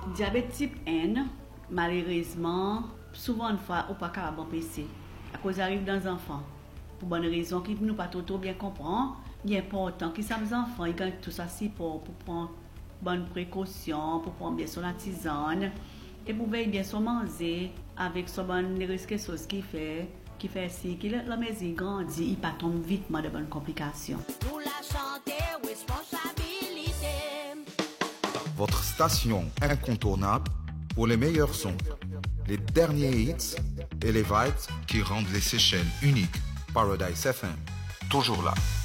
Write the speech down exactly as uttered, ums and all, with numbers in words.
Diabète type un, malheureusement, souvent une fois, on pas capable d'empêcher. À cause arrive dans les enfants. Pour bonne raison qui nous pas trop bien comprendre, il est important que ça les enfants ils gagnent tout ça si pour pour prendre bonne précaution, pour prendre bien son tisane et pour veiller bien son manger avec son bonne risque choses qui fait qui fait si que la maison grandit, il pas tombe vite de bonnes complications. Pour la santé, responsabilité. Votre station incontournable pour les meilleurs sons, les derniers hits et les vibes qui rendent les Seychelles uniques. Paradise F M, toujours là.